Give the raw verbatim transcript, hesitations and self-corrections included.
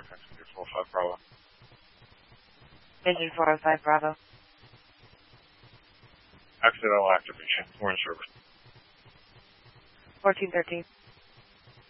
Engine four oh five Bravo. Engine four oh five Bravo. Accidental activation. We're in service. fourteen thirteen.